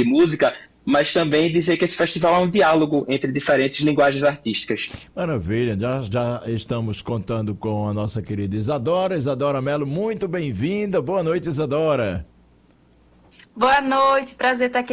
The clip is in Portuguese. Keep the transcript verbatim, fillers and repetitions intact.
música, mas também dizer que esse festival é um diálogo entre diferentes linguagens artísticas. Maravilha, já, já estamos contando com a nossa querida Isadora. Isadora Mello, muito bem-vinda. Boa noite, Isadora. Boa noite, prazer estar aqui